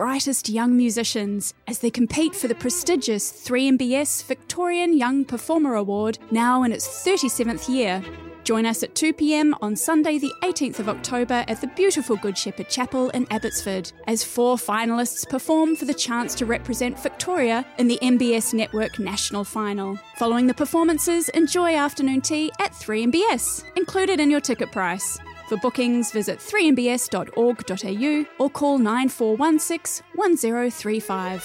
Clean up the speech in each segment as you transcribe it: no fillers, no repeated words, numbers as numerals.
brightest young musicians as they compete for the prestigious 3MBS Victorian Young Performer Award, now in its 37th year. Join us at 2 p.m. on Sunday the 18th of October at the beautiful Good Shepherd Chapel in Abbotsford as 4 finalists perform for the chance to represent Victoria in the MBS Network National Final. Following the performances, enjoy afternoon tea at 3MBS, included in your ticket price. For bookings, visit 3mbs.org.au or call 9416 1035.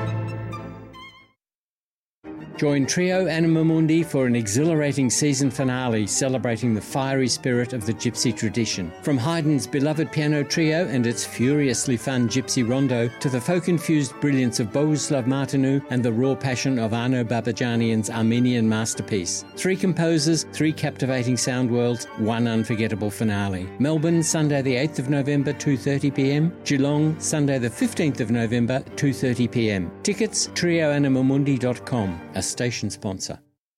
Join Trio Anima Mundi for an exhilarating season finale celebrating the fiery spirit of the Gypsy tradition. From Haydn's beloved piano trio and its furiously fun Gypsy rondo to the folk-infused brilliance of Bohuslav Martinu and the raw passion of Arno Babajanian's Armenian masterpiece. 3 composers, 3 captivating sound worlds, 1 unforgettable finale. Melbourne, Sunday the 8th of November, 2:30 p.m. Geelong, Sunday the 15th of November, 2:30 p.m. Tickets, trioanimamundi.com. A station sponsor.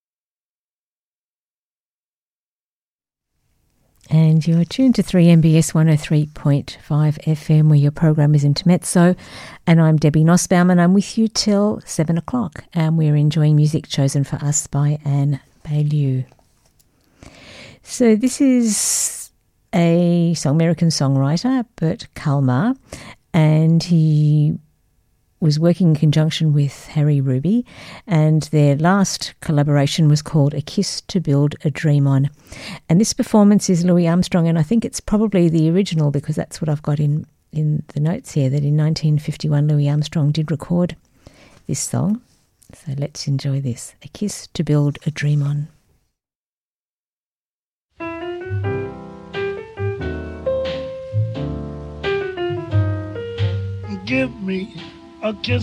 And you're tuned to 3MBS 103.5 FM, where your program is Intermezzo, and I'm Debbie Nussbaum, and I'm with you till 7 o'clock, and we're enjoying music chosen for us by Anne Baillieu. So this is a American songwriter, Bert Kalmar, and he was working in conjunction with Harry Ruby, and their last collaboration was called A Kiss to Build a Dream On. And this performance is Louis Armstrong, and I think it's probably the original because that's what I've got in the notes here, that in 1951 Louis Armstrong did record this song. So let's enjoy this, A Kiss to Build a Dream On. Give me a kiss